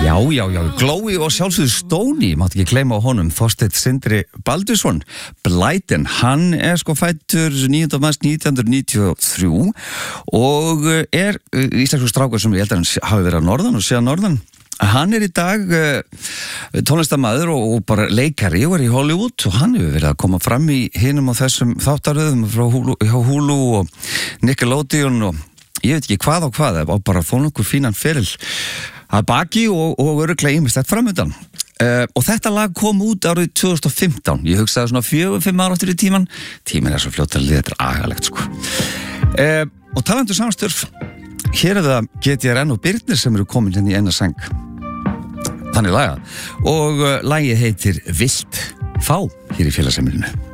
Já, Glói og sjálfsögðu Stóni, mátti ekki gleyma á honum, Þorsteinn Sindri Baldursson, Blæten, hann sko fæddur 9. mars 1993 og íslenskur strákur sem ég held að hann hafi verið að norðan og sé að norðan. Hann í dag tónlistarmaður og bara leikari og í Hollywood og hann hefur verið að koma fram í hinum og þessum þáttaröðum frá Hulu og Nickelodeon og ég veit ekki hvað og hvað, og bara fór nokkur fínan feril að baki og örugglega ýmislegt framundan. Og þetta lag kom út árið 2015. Ég hugsaði svona 4-5 ára aftur í tíminn svo fljótt að líða, þetta agalegt sko. Og talandi samstörf, hér það GTRN og Birnir sem eru komin hérna í eina sæng. Þannig lagað. Og lagið heitir Vilt fá hér í félagsheimilinu.